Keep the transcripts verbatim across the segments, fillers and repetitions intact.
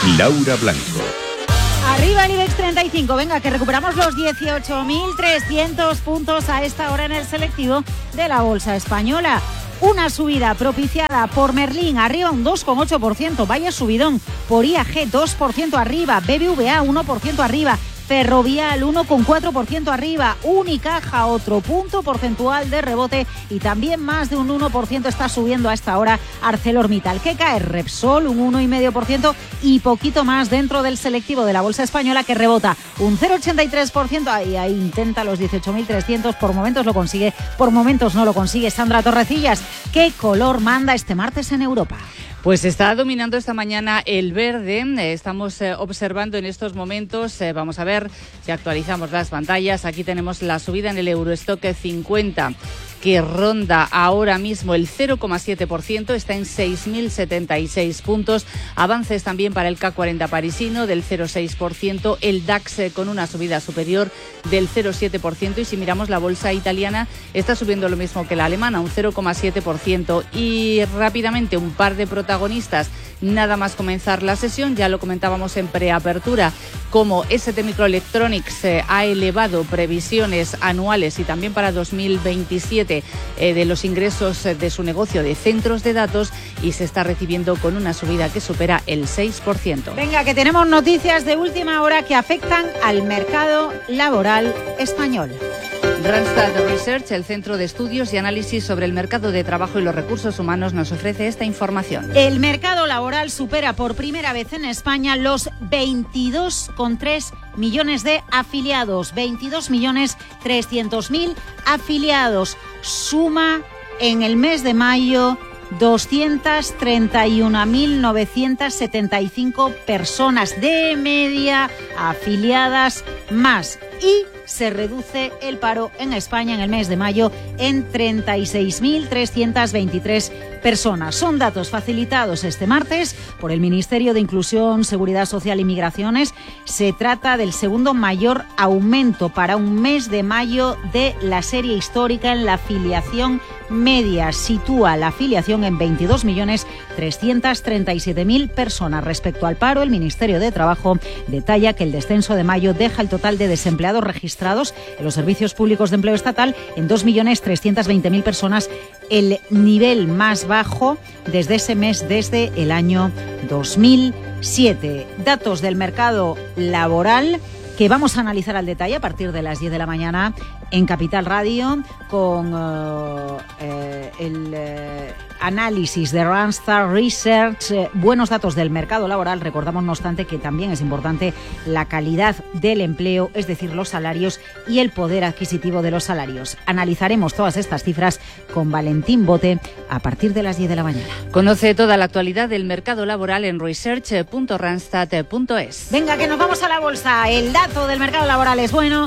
Laura Blanco. Arriba el IBEX treinta y cinco, venga, que recuperamos los dieciocho mil trescientos puntos a esta hora en el selectivo de la Bolsa Española. Una subida propiciada por Merlin, arriba un dos coma ocho por ciento, vaya subidón. Por I A G, dos por ciento arriba, B B V A, uno por ciento arriba. Ferrovial, uno coma cuatro por ciento arriba, Unicaja, otro punto porcentual de rebote y también más de un uno por ciento está subiendo a esta hora ArcelorMittal. ¿Qué cae? Repsol, un uno coma cinco por ciento y poquito más dentro del selectivo de la Bolsa Española, que rebota un cero coma ochenta y tres por ciento. Ahí, ahí intenta los dieciocho mil trescientos, por momentos lo consigue, por momentos no lo consigue. Sandra Torrecillas, ¿qué color manda este martes en Europa? Pues está dominando esta mañana el verde. Estamos eh, observando en estos momentos, eh, vamos a ver si actualizamos las pantallas. Aquí tenemos la subida en el Eurostock cincuenta, que ronda ahora mismo el cero coma siete por ciento, está en seis mil setenta y seis puntos. Avances también para el K cuarenta parisino del cero coma seis por ciento, el DAX eh, con una subida superior del cero coma siete por ciento, y si miramos la bolsa italiana está subiendo lo mismo que la alemana, un cero coma siete por ciento. Y rápidamente un par de protagonistas, nada más comenzar la sesión, ya lo comentábamos en preapertura, como S T Microelectronics eh, ha elevado previsiones anuales y también para dos mil veintisiete eh, de los ingresos eh, de su negocio de centros de datos, y se está recibiendo con una subida que supera el seis por ciento. Venga, que tenemos noticias de última hora que afectan al mercado laboral español. Randstad Research, el centro de estudios y análisis sobre el mercado de trabajo y los recursos humanos, nos ofrece esta información. El mercado laboral supera por primera vez en España los veintidós coma tres millones de afiliados. veintidós millones trescientos mil afiliados. Suma en el mes de mayo doscientas treinta y una mil novecientas setenta y cinco personas de media afiliadas más, y se reduce el paro en España en el mes de mayo en treinta y seis mil trescientas veintitrés personas. Son datos facilitados este martes por el Ministerio de Inclusión, Seguridad Social y Migraciones. Se trata del segundo mayor aumento para un mes de mayo de la serie histórica en la afiliación media. Sitúa la afiliación en veintidós millones trescientas treinta y siete mil personas. Respecto al paro, el Ministerio de Trabajo detalla que el descenso de mayo deja el total de desempleados registrados en los servicios públicos de empleo estatal en dos millones trescientas veinte mil personas, el nivel más bajo desde ese mes desde el año dos mil siete. Datos del mercado laboral que vamos a analizar al detalle a partir de las diez de la mañana en Capital Radio con uh, eh, el eh, análisis de Randstad Research, eh, buenos datos del mercado laboral. Recordamos, no obstante, que también es importante la calidad del empleo, es decir, los salarios y el poder adquisitivo de los salarios. Analizaremos todas estas cifras con Valentín Bote a partir de las diez de la mañana. Conoce toda la actualidad del mercado laboral en research punto randstad punto es. Venga, que nos vamos a la bolsa. El dato del mercado laboral es bueno.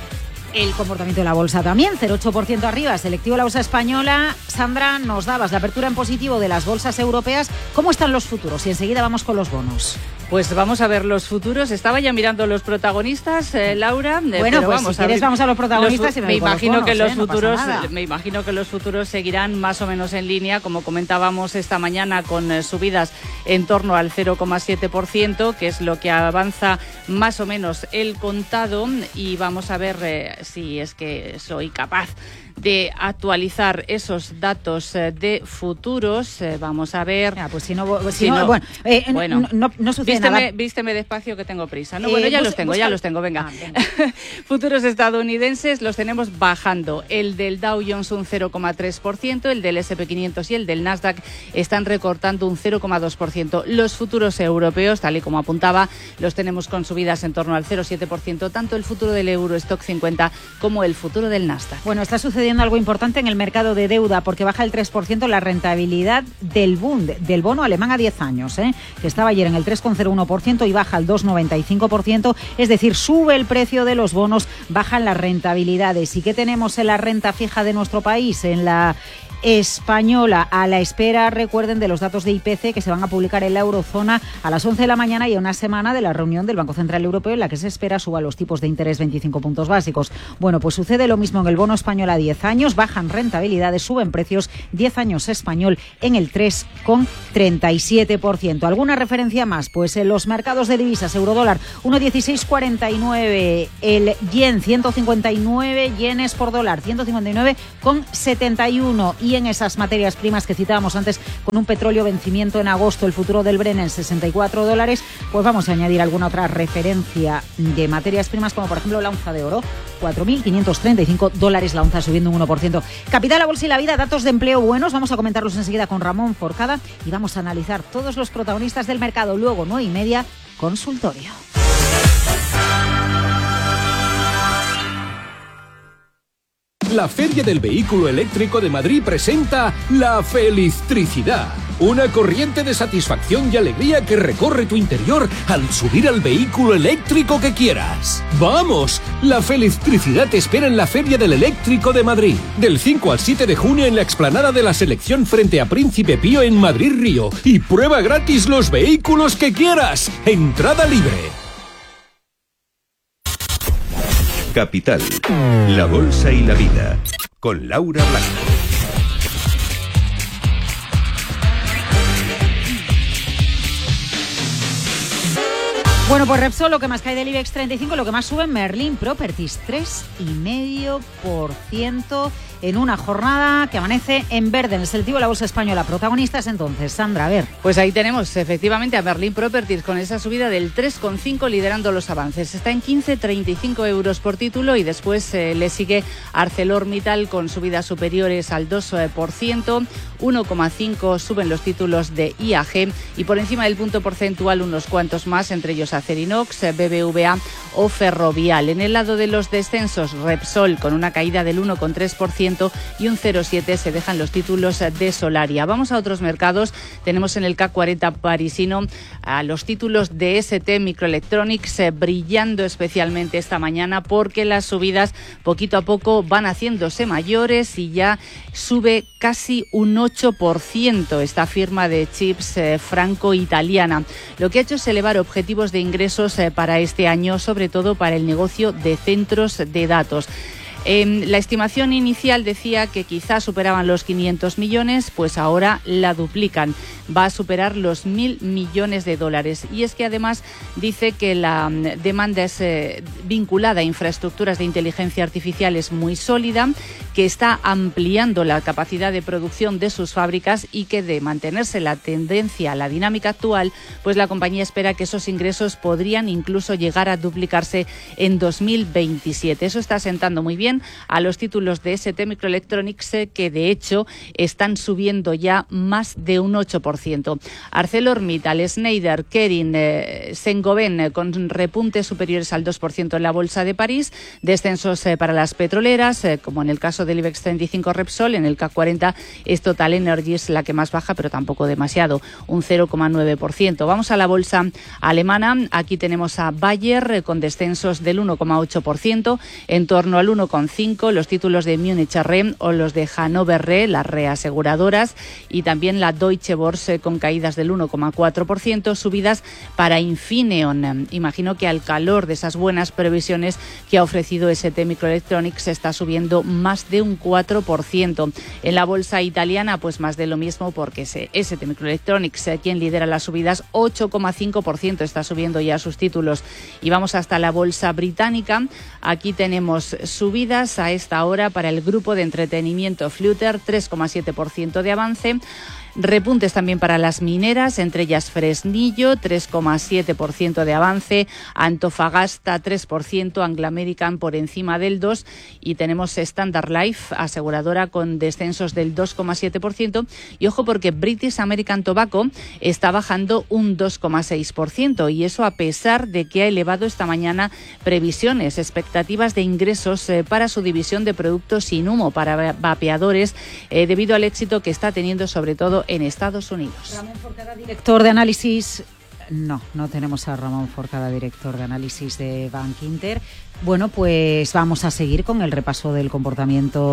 El comportamiento de la bolsa también, cero coma ocho por ciento arriba. Selectivo la bolsa española. Sandra, nos dabas la apertura en positivo de las bolsas europeas. ¿Cómo están los futuros? Y enseguida vamos con los bonos. Pues vamos a ver los futuros. Estaba ya mirando los protagonistas, eh, Laura. Eh, bueno, pues vamos si a quieres ver. vamos a los protagonistas. Los, y me, me imagino bonos, que los eh, futuros, no me imagino que los futuros seguirán más o menos en línea, como comentábamos esta mañana, con eh, subidas en torno al cero coma siete por ciento, que es lo que avanza más o menos el contado. Y vamos a ver eh, si es que soy capaz de actualizar esos datos de futuros. Eh, vamos a ver. Ah, pues si no, si si no, no bueno, eh, bueno, no, no, no sucede vísteme, nada. Vísteme despacio que tengo prisa. No, Eh, bueno, ya bus, los tengo, busca... ya los tengo, venga. Ah, venga. Futuros estadounidenses los tenemos bajando. El del Dow Jones un cero coma tres por ciento, el del ese and pe quinientos y el del Nasdaq están recortando un cero coma dos por ciento. Los futuros europeos, tal y como apuntaba, los tenemos con subidas en torno al cero coma siete por ciento, tanto el futuro del Eurostock cincuenta como el futuro del Nasdaq. Bueno, está sucediendo algo importante en el mercado de deuda, porque baja el tres por ciento la rentabilidad del Bund, del bono alemán a diez años, ¿eh? que estaba ayer en el tres coma cero uno por ciento y baja al dos coma noventa y cinco por ciento, es decir, sube el precio de los bonos, bajan las rentabilidades. ¿Y qué tenemos en la renta fija de nuestro país? En la española, a la espera, recuerden, de los datos de I P C que se van a publicar en la eurozona a las once de la mañana y a una semana de la reunión del Banco Central Europeo en la que se espera suba los tipos de interés veinticinco puntos básicos. Bueno, pues sucede lo mismo en el bono español a diez años, bajan rentabilidades, suben precios, diez años español en el tres coma treinta y siete por ciento. ¿Alguna referencia más? Pues en los mercados de divisas, eurodólar uno coma dieciséis cuarenta y nueve, el yen ciento cincuenta y nueve yenes por dólar, ciento cincuenta y nueve coma setenta y uno, y en esas materias primas que citábamos antes, con un petróleo vencimiento en agosto, el futuro del Brent en sesenta y cuatro dólares, pues vamos a añadir alguna otra referencia de materias primas, como por ejemplo la onza de oro, cuatro mil quinientos treinta y cinco dólares la onza, subiendo un uno por ciento. Capital, la bolsa y la vida, datos de empleo buenos, vamos a comentarlos enseguida con Ramón Forcada y vamos a analizar todos los protagonistas del mercado. Luego, nueve y media, consultorio. La Feria del Vehículo Eléctrico de Madrid presenta La Felistricidad, una corriente de satisfacción y alegría que recorre tu interior al subir al vehículo eléctrico que quieras. ¡Vamos! La Felistricidad te espera en la Feria del Eléctrico de Madrid, del cinco al siete de junio en la explanada de la Selección frente a Príncipe Pío en Madrid Río, y prueba gratis los vehículos que quieras. Entrada libre. Capital, la bolsa y la vida, con Laura Blanco. Bueno, pues Repsol, lo que más cae del IBEX treinta y cinco, lo que más sube en Merlin Properties, tres coma cinco por ciento en una jornada que amanece en verde en el selectivo de la bolsa española. Protagonistas entonces, Sandra, a ver. Pues ahí tenemos efectivamente a Merlin Properties con esa subida del tres coma cinco liderando los avances. Está en quince coma treinta y cinco euros por título y después eh, le sigue ArcelorMittal con subidas superiores al dos por ciento. uno coma cinco suben los títulos de I A G y por encima del punto porcentual unos cuantos más, entre ellos Acerinox, B B V A o Ferrovial. En el lado de los descensos, Repsol con una caída del uno coma tres por ciento y un cero coma siete por ciento se dejan los títulos de Solaria. Vamos a otros mercados. Tenemos en el C A C cuarenta parisino a los títulos de S T Microelectronics eh, brillando especialmente esta mañana porque las subidas poquito a poco van haciéndose mayores y ya sube casi un ocho por ciento esta firma de chips eh, franco-italiana. Lo que ha hecho es elevar objetivos de ingresos eh, para este año, sobre todo para el negocio de centros de datos. Eh, la estimación inicial decía que quizás superaban los quinientos millones, pues ahora la duplican. Va a superar los mil millones de dólares. Y es que además dice que la demanda es eh, vinculada a infraestructuras de inteligencia artificial es muy sólida, que está ampliando la capacidad de producción de sus fábricas y que de mantenerse la tendencia, la dinámica actual, pues la compañía espera que esos ingresos podrían incluso llegar a duplicarse en dos mil veintisiete. Eso está sentando muy bien a los títulos de S T Microelectronics, que de hecho están subiendo ya más de un ocho por ciento. ArcelorMittal, Schneider, Kering, eh, Saint-Gobain eh, con repuntes superiores al dos por ciento en la bolsa de París, descensos eh, para las petroleras, eh, como en el caso del IBEX treinta y cinco Repsol. En el C A C cuarenta es Total Energies la que más baja, pero tampoco demasiado, un cero coma nueve por ciento. Vamos a la bolsa alemana. Aquí tenemos a Bayer eh, con descensos del uno coma ocho por ciento, en torno al uno coma cinco, los títulos de Múnich Re o los de Hannover Re, las reaseguradoras, y también la Deutsche Börse con caídas del uno coma cuatro por ciento, subidas para Infineon. Imagino que al calor de esas buenas previsiones que ha ofrecido S T Microelectronics se está subiendo más de un cuatro por ciento. En la bolsa italiana, pues más de lo mismo, porque es S T Microelectronics quien lidera las subidas, ocho coma cinco por ciento está subiendo ya sus títulos. Y vamos hasta la bolsa británica. Aquí tenemos subidas a esta hora para el grupo de entretenimiento Flutter, tres coma siete por ciento de avance. Repuntes también para las mineras, entre ellas Fresnillo, tres coma siete por ciento de avance, Antofagasta, tres por ciento, Anglo American por encima del dos por ciento y tenemos Standard Life, aseguradora, con descensos del dos coma siete por ciento. Y ojo, porque British American Tobacco está bajando un dos coma seis por ciento y eso a pesar de que ha elevado esta mañana previsiones, expectativas de ingresos eh, para su división de productos sin humo para vapeadores eh, debido al éxito que está teniendo sobre todo en Estados Unidos. Ramón Forcada, director de análisis. No, no tenemos a Ramón Forcada, director de análisis de Bankinter. Bueno, pues vamos a seguir con el repaso del comportamiento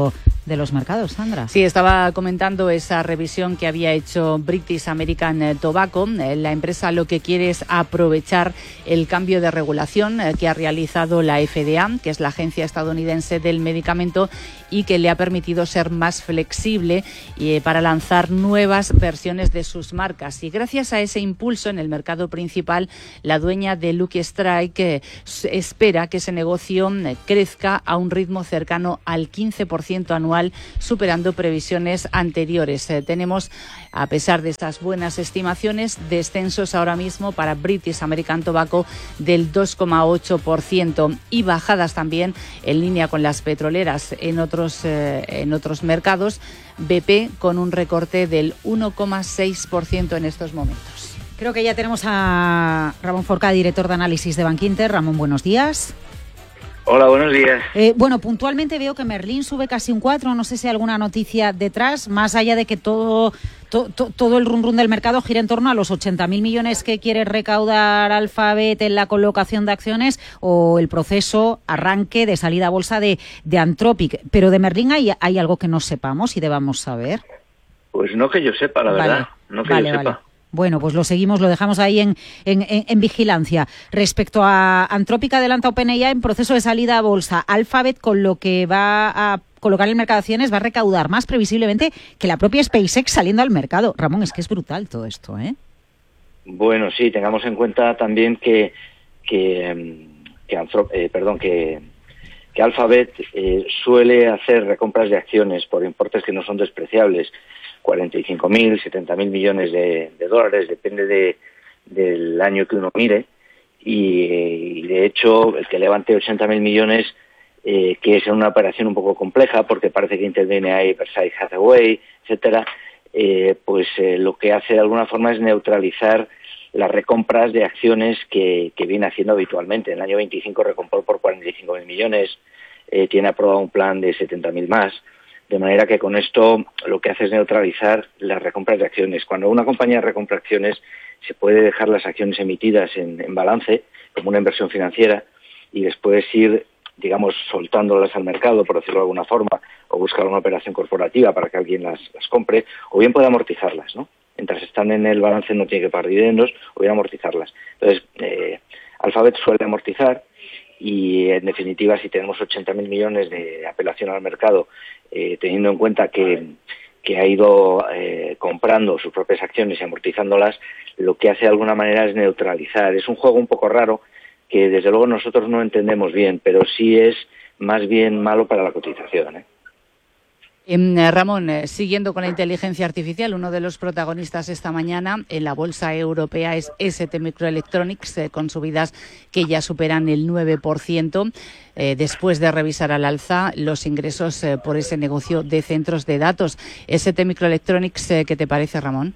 de los mercados, Sandra. Sí, estaba comentando esa revisión que había hecho British American Tobacco. La empresa lo que quiere es aprovechar el cambio de regulación que ha realizado la F D A, que es la Agencia Estadounidense del Medicamento, y que le ha permitido ser más flexible eh, para lanzar nuevas versiones de sus marcas. Y gracias a ese impulso en el mercado principal, la dueña de Lucky Strike eh, espera que ese negocio eh, crezca a un ritmo cercano al quince por ciento anual, superando previsiones anteriores. Eh, tenemos, a pesar de estas buenas estimaciones, descensos ahora mismo para British American Tobacco del dos coma ocho por ciento y bajadas también en línea con las petroleras en otros, eh, en otros mercados. B P con un recorte del uno coma seis por ciento en estos momentos. Creo que ya tenemos a Ramón Forcada, director de análisis de Bankinter. Ramón, buenos días. Hola, buenos días. Eh, bueno, puntualmente veo que Merlin sube casi un cuatro, no sé si hay alguna noticia detrás, más allá de que todo to, to, todo el run run del mercado gira en torno a los ochenta mil millones que quiere recaudar Alphabet en la colocación de acciones o el proceso, arranque de salida a bolsa de, de Anthropic. Pero de Merlin hay, hay algo que no sepamos y debamos saber. Pues no que yo sepa, la vale. verdad, no que vale, yo sepa. Vale. Bueno, pues lo seguimos, lo dejamos ahí en, en, en, en vigilancia. Respecto a Anthropic, adelanta OpenAI en proceso de salida a bolsa. Alphabet, con lo que va a colocar en el mercado de acciones, va a recaudar más previsiblemente que la propia SpaceX saliendo al mercado. Ramón, es que es brutal todo esto, ¿eh? Bueno, sí, tengamos en cuenta también que que, que, Anthrop- eh, perdón, que, que Alphabet eh, suele hacer recompras de acciones por importes que no son despreciables. cuarenta y cinco mil, setenta mil millones de, de dólares, depende de, del año que uno mire, y, y de hecho el que levante ochenta mil millones, eh, que es una operación un poco compleja porque parece que interviene ahí Berkshire Hathaway, etcétera, eh, pues eh, lo que hace de alguna forma es neutralizar las recompras de acciones que, que viene haciendo habitualmente. En el año veinticinco recompró por cuarenta y cinco mil millones, eh, tiene aprobado un plan de setenta mil más. De manera que con esto lo que hace es neutralizar las recompras de acciones. Cuando una compañía recompra acciones, se puede dejar las acciones emitidas en, en balance, como una inversión financiera, y después ir, digamos, soltándolas al mercado, por decirlo de alguna forma, o buscar una operación corporativa para que alguien las, las compre, o bien puede amortizarlas, ¿no? Mientras están en el balance no tiene que pagar dividendos, o bien amortizarlas. Entonces, eh, Alphabet suele amortizar, y en definitiva, si tenemos ochenta mil millones de apelación al mercado, eh, teniendo en cuenta que, que ha ido eh, comprando sus propias acciones y amortizándolas, lo que hace de alguna manera es neutralizar. Es un juego un poco raro que desde luego nosotros no entendemos bien, pero sí es más bien malo para la cotización, ¿eh? Eh, Ramón, eh, siguiendo con la inteligencia artificial, uno de los protagonistas esta mañana en la bolsa europea es S T Microelectronics, eh, con subidas que ya superan el nueve por ciento, eh, después de revisar al alza los ingresos eh, por ese negocio de centros de datos. S T Microelectronics, eh, ¿qué te parece, Ramón?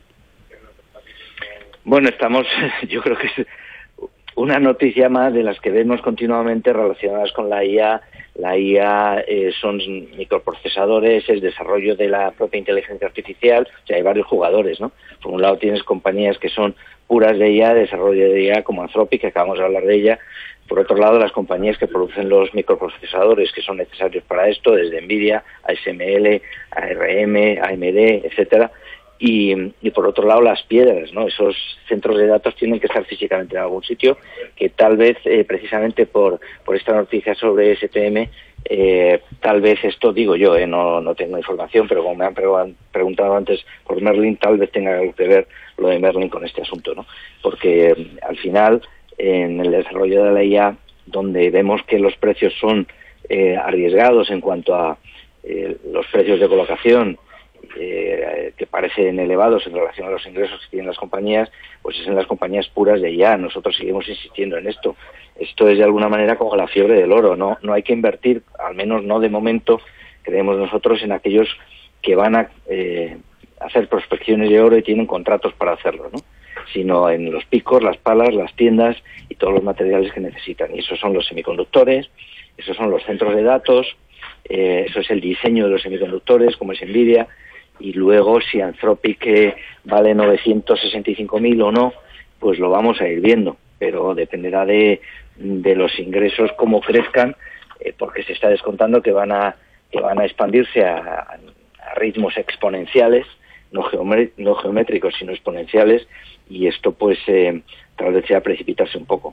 Bueno, estamos, yo creo que es una noticia más de las que vemos continuamente relacionadas con la I A. La I A eh, son microprocesadores, el desarrollo de la propia inteligencia artificial. O sea, hay varios jugadores, ¿no? Por un lado tienes compañías que son puras de I A, desarrollo de I A, como Anthropic, que acabamos de hablar de ella. Por otro lado, las compañías que producen los microprocesadores que son necesarios para esto, desde Nvidia, A S M L, A R M, A M D, etcétera. Y, y por otro lado las piedras, ¿no? Esos centros de datos tienen que estar físicamente en algún sitio, que tal vez eh, precisamente por por esta noticia sobre S T M, eh, tal vez esto digo yo, eh, no no tengo información, pero como me han pre- preguntado antes por Merlin, tal vez tenga algo que ver lo de Merlin con este asunto, ¿no? Porque eh, al final en el desarrollo de la I A, donde vemos que los precios son eh, arriesgados en cuanto a eh, los precios de colocación, Eh, que parecen elevados en relación a los ingresos que tienen las compañías, pues es en las compañías puras de I A. Nosotros seguimos insistiendo en esto. Esto es de alguna manera como la fiebre del oro, ¿no? No hay que invertir, al menos no de momento, creemos nosotros, en aquellos que van a eh, hacer prospecciones de oro y tienen contratos para hacerlo, ¿no? Sino en los picos, las palas, las tiendas y todos los materiales que necesitan. Y esos son los semiconductores, esos son los centros de datos, eh, eso es el diseño de los semiconductores, como es Nvidia. Y luego, si Anthropic eh, vale novecientos sesenta y cinco mil o no, pues lo vamos a ir viendo. Pero dependerá de, de los ingresos, cómo crezcan, eh, porque se está descontando que van a que van a expandirse a, a ritmos exponenciales, no, geomé- no geométricos, sino exponenciales, y esto pues eh, tal vez sea precipitarse un poco.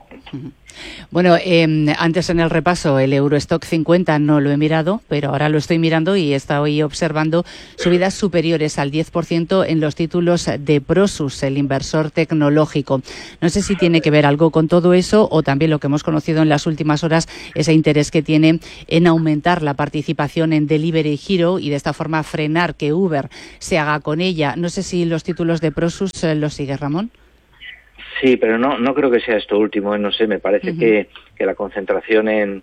Bueno, eh, antes en el repaso el Eurostock cincuenta no lo he mirado, pero ahora lo estoy mirando y estoy observando subidas superiores al diez por ciento en los títulos de Prosus, el inversor tecnológico. No sé si tiene que ver algo con todo eso o también lo que hemos conocido en las últimas horas, ese interés que tiene en aumentar la participación en Delivery Hero y de esta forma frenar que Uber se haga con ella. No sé si los títulos de Prosus eh, los sigue, Ramón. Sí, pero no no creo que sea esto último, no sé, me parece uh-huh. que, que la concentración en,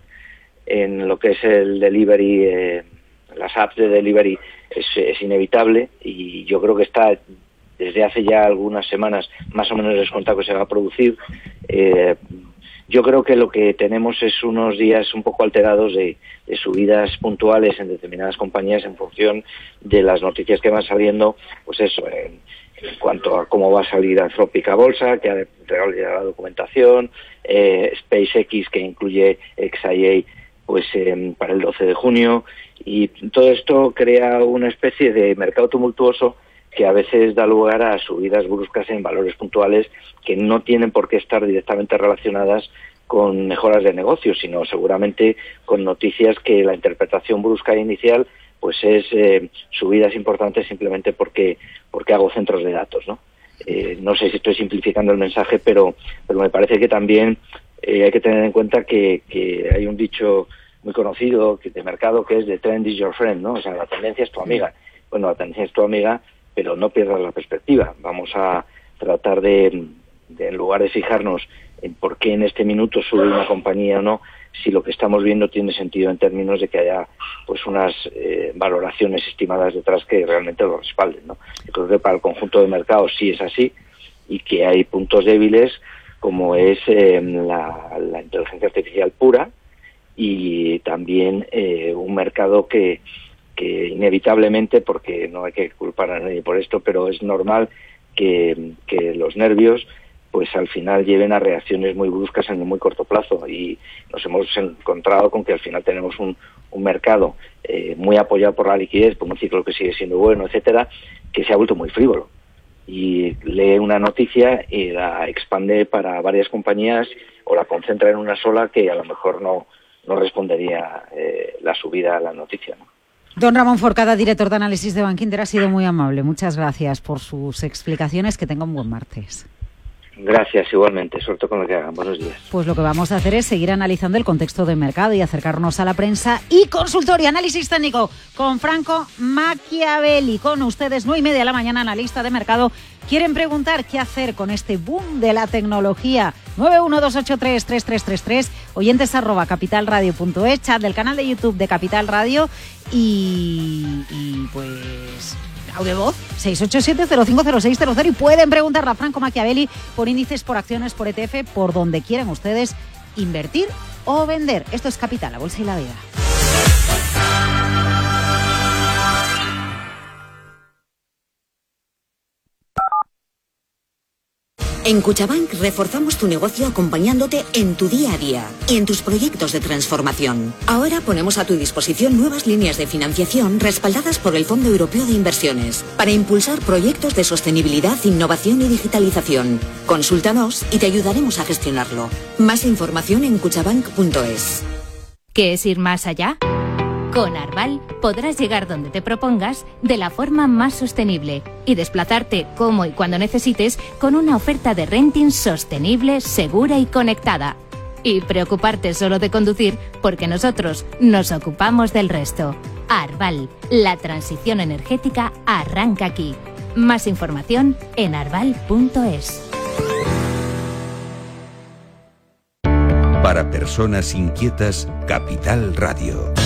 en lo que es el delivery, eh, las apps de delivery es, es inevitable, y yo creo que está desde hace ya algunas semanas más o menos descontado que se va a producir. Eh, yo creo que lo que tenemos es unos días un poco alterados de, de subidas puntuales en determinadas compañías en función de las noticias que van saliendo, pues eso, en, en cuanto a cómo va a salir Anthropic a bolsa, que ha entregado ya la documentación, eh, SpaceX, que incluye X I A, pues eh, para el doce de junio, y todo esto crea una especie de mercado tumultuoso que a veces da lugar a subidas bruscas en valores puntuales que no tienen por qué estar directamente relacionadas con mejoras de negocio, sino seguramente con noticias que la interpretación brusca inicial pues es eh, subidas importantes simplemente porque porque hago centros de datos, ¿no? Eh, no sé si estoy simplificando el mensaje, pero pero me parece que también eh, hay que tener en cuenta que, que hay un dicho muy conocido que de mercado que es "the trend is your friend", ¿no? O sea, la tendencia es tu amiga. Bueno, la tendencia es tu amiga, pero no pierdas la perspectiva. Vamos a tratar de, de en lugar de fijarnos en por qué en este minuto sube una compañía o no, si lo que estamos viendo tiene sentido en términos de que haya pues unas eh, valoraciones estimadas detrás que realmente lo respalden, ¿no? Yo creo que para el conjunto de mercados sí es así, y que hay puntos débiles como es eh, la, la inteligencia artificial pura, y también eh, un mercado que que inevitablemente, porque no hay que culpar a nadie por esto, pero es normal que, que los nervios pues al final lleven a reacciones muy bruscas en un muy corto plazo, y nos hemos encontrado con que al final tenemos un, un mercado eh, muy apoyado por la liquidez, por un ciclo que sigue siendo bueno, etcétera, que se ha vuelto muy frívolo, y lee una noticia y la expande para varias compañías o la concentra en una sola que a lo mejor no, no respondería eh, la subida a la noticia, ¿no? Don Ramón Forcada, director de análisis de Bankinter, ha sido muy amable. Muchas gracias por sus explicaciones. Que tenga un buen martes. Gracias, igualmente. Suerte con lo que hagan. Buenos días. Pues lo que vamos a hacer es seguir analizando el contexto de mercado y acercarnos a la prensa y consultorio, análisis técnico con Franco Machiavelli. Con ustedes, nueve y media de la mañana, analista de mercado. ¿Quieren preguntar qué hacer con este boom de la tecnología? nueve uno dos ocho tres tres tres tres tres, oyentes arroba capitalradio punto es, chat del canal de YouTube de Capital Radio y, y pues audio voz seis ocho siete cero cinco cero seis cero cero, y pueden preguntarle a Franco Machiavelli por índices, por acciones, por E T F, por donde quieran ustedes invertir o vender. Esto es Capital, la bolsa y la vida. En Cuchabank reforzamos tu negocio acompañándote en tu día a día y en tus proyectos de transformación. Ahora ponemos a tu disposición nuevas líneas de financiación respaldadas por el Fondo Europeo de Inversiones para impulsar proyectos de sostenibilidad, innovación y digitalización. Consúltanos y te ayudaremos a gestionarlo. Más información en cuchabank punto es. ¿Qué es ir más allá? Con Arval podrás llegar donde te propongas de la forma más sostenible y desplazarte como y cuando necesites con una oferta de renting sostenible, segura y conectada. Y preocuparte solo de conducir porque nosotros nos ocupamos del resto. Arval, la transición energética arranca aquí. Más información en arval punto es. Para personas inquietas, Capital Radio.